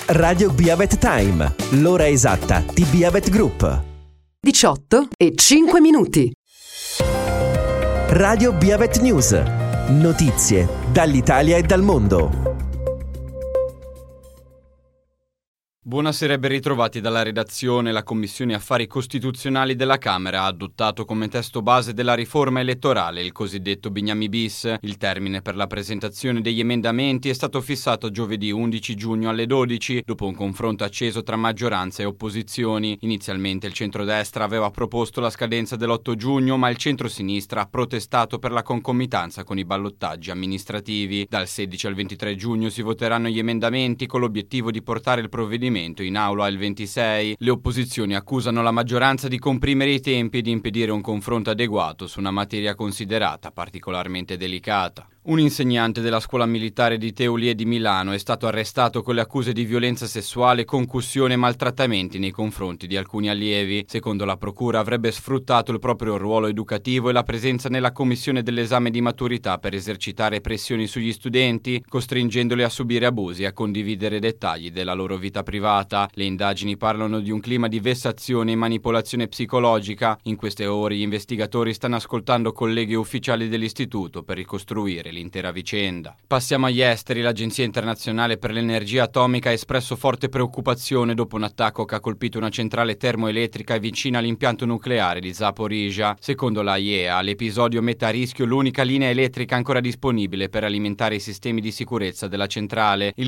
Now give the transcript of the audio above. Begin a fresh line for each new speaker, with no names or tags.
Radio Biavet Time, l'ora esatta di Biavet Group.
18:05.
Radio Biavet News. Notizie dall'Italia e dal mondo.
Buonasera e ben ritrovati dalla redazione. La Commissione Affari Costituzionali della Camera ha adottato come testo base della riforma elettorale il cosiddetto Bignami bis. Il termine per la presentazione degli emendamenti è stato fissato giovedì 11 giugno alle 12, dopo un confronto acceso tra maggioranza e opposizioni. Inizialmente il centrodestra aveva proposto la scadenza dell'8 giugno, ma il centrosinistra ha protestato per la concomitanza con i ballottaggi amministrativi. Dal 16 al 23 giugno si voteranno gli emendamenti con l'obiettivo di portare il provvedimento in aula il 26. Le opposizioni accusano la maggioranza di comprimere i tempi e di impedire un confronto adeguato su una materia considerata particolarmente delicata. Un insegnante della scuola militare di Teolie di Milano è stato arrestato con le accuse di violenza sessuale, concussione e maltrattamenti nei confronti di alcuni allievi. Secondo la procura avrebbe sfruttato il proprio ruolo educativo e la presenza nella commissione dell'esame di maturità per esercitare pressioni sugli studenti, costringendoli a subire abusi e a condividere dettagli della loro vita privata. Le indagini parlano di un clima di vessazione e manipolazione psicologica. In queste ore gli investigatori stanno ascoltando colleghi ufficiali dell'istituto per ricostruire l'intera vicenda. Passiamo agli esteri. L'Agenzia Internazionale per l'Energia Atomica ha espresso forte preoccupazione dopo un attacco che ha colpito una centrale termoelettrica vicina all'impianto nucleare di Zaporizhzhia. Secondo l'AIEA, l'episodio mette a rischio l'unica linea elettrica ancora disponibile per alimentare i sistemi di sicurezza della centrale. Il